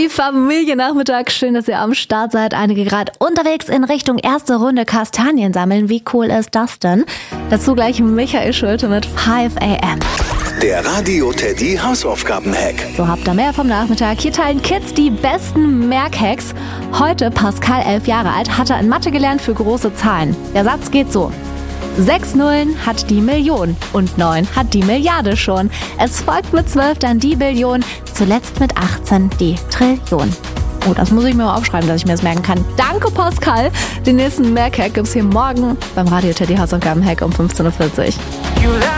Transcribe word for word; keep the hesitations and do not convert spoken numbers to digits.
Teddy Familiennachmittag. Schön, dass ihr am Start seid. Einige gerade unterwegs in Richtung erste Runde Kastanien sammeln. Wie cool ist das denn? Dazu gleich Michael Schulte mit five a m Der Radio Teddy Hausaufgaben-Hack. So habt ihr mehr vom Nachmittag. Hier teilen Kids die besten Merkhacks. Heute Pascal, elf Jahre alt, hatte in Mathe gelernt für große Zahlen. Der Satz geht so. Sechs Nullen hat die Million und neun hat die Milliarde schon. Es folgt mit zwölf dann die Billion, zuletzt mit achtzehn die Trillion. Oh, das muss ich mir mal aufschreiben, dass ich mir das merken kann. Danke, Pascal. Den nächsten Merkhack gibt's hier morgen beim Radio Teddy Hausaufgaben-Hack um fünfzehn Uhr vierzig.